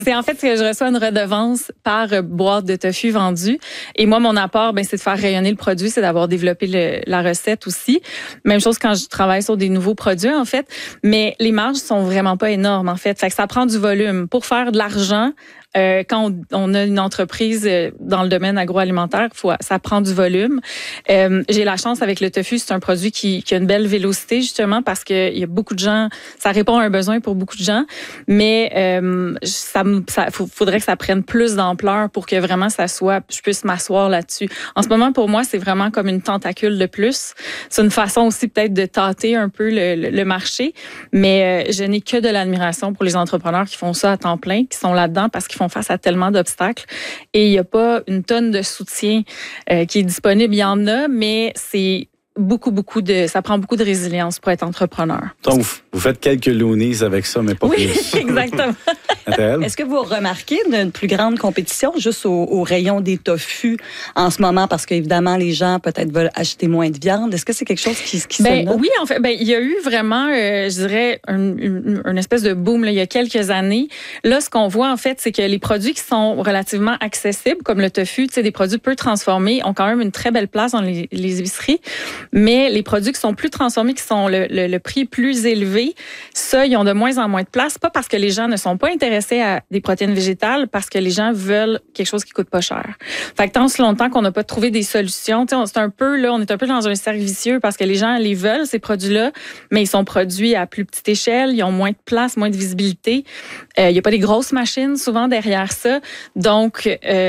C'est en fait que je reçois une redevance par boîte de tofu vendue. Et moi, mon apport, c'est de faire rayonner le produit, c'est d'avoir développé la recette aussi. Même chose quand je travaille sur des nouveaux produits, en fait. Mais les marges sont vraiment pas énormes, en fait. Fait que ça prend du volume. Pour faire de l'argent, quand on a une entreprise dans le domaine agroalimentaire, ça prend du volume. J'ai la chance avec le tofu, c'est un produit qui a une belle vélocité justement parce que il y a beaucoup de gens, ça répond à un besoin pour beaucoup de gens, mais faudrait que ça prenne plus d'ampleur pour que vraiment je puisse m'asseoir là-dessus. En ce moment, pour moi, c'est vraiment comme une tentacule de plus. C'est une façon aussi peut-être de tâter un peu le marché, mais je n'ai que de l'admiration pour les entrepreneurs qui font ça à temps plein, qui sont là-dedans parce qu'ils font face à tellement d'obstacles et il n'y a pas une tonne de soutien qui est disponible. Il y en a, mais c'est ça prend beaucoup de résilience pour être entrepreneur. Donc, vous faites quelques loonies avec ça, mais pas plus. Oui, exactement. Est-ce que vous remarquez une plus grande compétition juste au rayon des tofu en ce moment? Parce qu'évidemment, les gens peut-être veulent acheter moins de viande. Est-ce que c'est quelque chose qui se note? Oui, en fait, il y a eu vraiment, je dirais, une espèce de boom là, il y a quelques années. Là, ce qu'on voit, en fait, c'est que les produits qui sont relativement accessibles, comme le tofu, des produits peu transformés, ont quand même une très belle place dans les épiceries. Mais les produits qui sont plus transformés, qui sont le prix plus élevé, ça, ils ont de moins en moins de place. Pas parce que les gens ne sont pas intéressés à des protéines végétales, parce que les gens veulent quelque chose qui coûte pas cher. Fait que tant si longtemps qu'on n'a pas trouvé des solutions, on est un peu dans un cercle vicieux parce que les gens les veulent, ces produits-là, mais ils sont produits à plus petite échelle, ils ont moins de place, moins de visibilité. Il n'y a pas des grosses machines souvent derrière ça. Donc,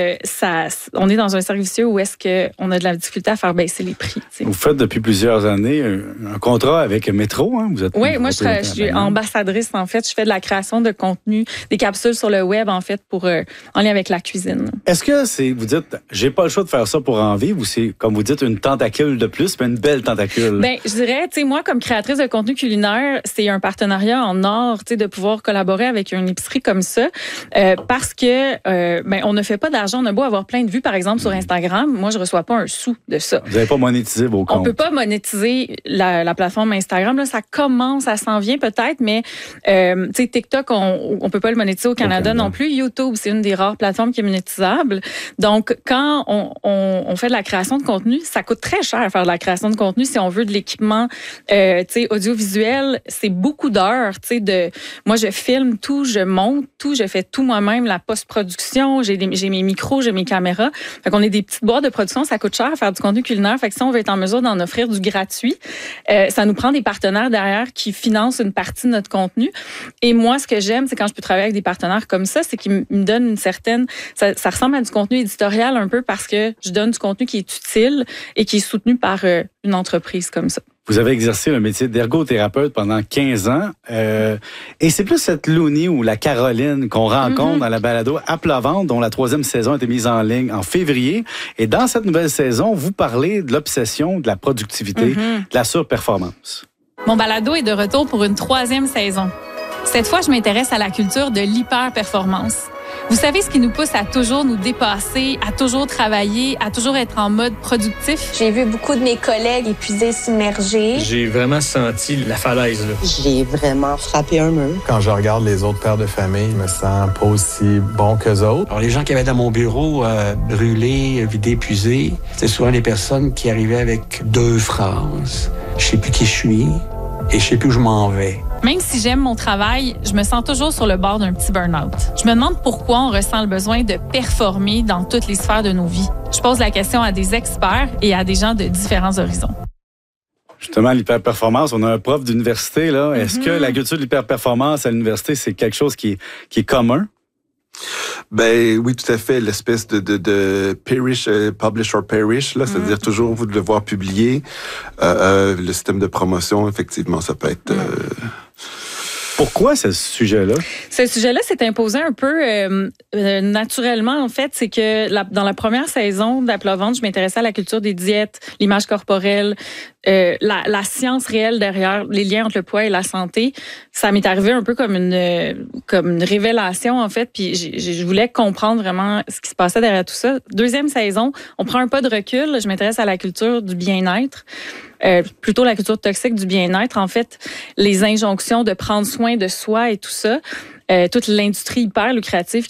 on est dans un cercle vicieux où est-ce qu'on a de la difficulté à faire baisser les prix. T'sais. Vous faites depuis plusieurs années un contrat avec Métro. Hein? Oui, moi, je suis ambassadrice, en fait. Je fais de la création de contenu, des capsules sur le web, en fait, en lien avec la cuisine. Est-ce que vous dites, j'ai pas le choix de faire ça pour en vivre, ou c'est, comme vous dites, une tentacule de plus, mais une belle tentacule? Je dirais, moi, comme créatrice de contenu culinaire, c'est un partenariat en or, de pouvoir collaborer avec une épicerie comme ça, parce que, on ne fait pas d'argent. On a beau avoir plein de vues, par exemple, sur Instagram. Moi, je reçois pas un sou de ça. Vous n'avez pas monétisé vos comptes? On peut pas monétiser la plateforme Instagram. Là, ça commence, ça s'en vient peut-être, mais TikTok, on peut pas le monétiser au Canada non plus. YouTube, c'est une des rares plateformes qui est monétisable. Donc, quand on fait de la création de contenu, ça coûte très cher faire de la création de contenu si on veut de l'équipement audiovisuel. C'est beaucoup d'heures. Moi, je filme tout, je monte tout, je fais tout moi-même, la post-production, j'ai mes micros, j'ai mes caméras. Fait qu'on est des petites boîtes de production, ça coûte cher faire du contenu culinaire. Fait que si on veut être en mesure d'en offrir du gratuit, ça nous prend des partenaires derrière qui financent une partie de notre contenu. Et moi, ce que j'aime, c'est quand je peux travailler avec des partenaires comme ça, c'est qu'ils me donnent une certaine... Ça ressemble à du contenu éditorial un peu parce que je donne du contenu qui est utile et qui est soutenu par une entreprise comme ça. Vous avez exercé le métier d'ergothérapeute pendant 15 ans. Et c'est plus cette Loonie ou la Caroline qu'on rencontre dans la balado À plat ventre, dont la 3e saison a été mise en ligne en février. Et dans cette nouvelle saison, vous parlez de l'obsession, de la productivité, de la surperformance. Mon balado est de retour pour une 3e saison. Cette fois, je m'intéresse à la culture de l'hyperperformance. Vous savez ce qui nous pousse à toujours nous dépasser, à toujours travailler, à toujours être en mode productif? J'ai vu beaucoup de mes collègues épuisés, submergés. J'ai vraiment senti la falaise, là. J'ai vraiment frappé un mur. Quand je regarde les autres pères de famille, je me sens pas aussi bon qu'eux autres. Alors, les gens qui avaient dans mon bureau brûlés, vidés, épuisés, c'est souvent les personnes qui arrivaient avec 2 phrases. Je sais plus qui je suis et je sais plus où je m'en vais. Même si j'aime mon travail, je me sens toujours sur le bord d'un petit burn-out. Je me demande pourquoi on ressent le besoin de performer dans toutes les sphères de nos vies. Je pose la question à des experts et à des gens de différents horizons. Justement, l'hyperperformance, on a un prof d'université, là. Est-ce que la culture de l'hyperperformance à l'université, c'est quelque chose qui est commun? Oui, tout à fait. L'espèce de perish, publish or perish, là, c'est-à-dire toujours vous devoir publier. Le système de promotion, effectivement, ça peut être... Pourquoi ce sujet-là? Ce sujet-là s'est imposé un peu naturellement, en fait. C'est que dans la première saison d'À plat ventre, je m'intéressais à la culture des diètes, l'image corporelle, la science réelle derrière les liens entre le poids et la santé. Ça m'est arrivé un peu comme une révélation, en fait. Puis je voulais comprendre vraiment ce qui se passait derrière tout ça. 2e saison, on prend un pas de recul. Je m'intéresse à la culture du bien-être. Plutôt la culture toxique du bien-être. En fait, les injonctions de prendre soin de soi et tout ça. Toute l'industrie hyper lucrative